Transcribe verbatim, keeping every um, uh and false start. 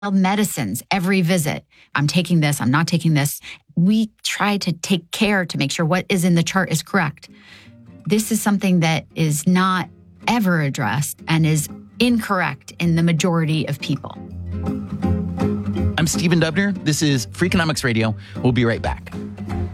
medicines every visit. I'm taking this, I'm not taking this. We try to take care to make sure what is in the chart is correct. This is something that is not ever addressed and is incorrect in the majority of people. I'm Stephen Dubner. This is Freakonomics Radio. We'll be right back.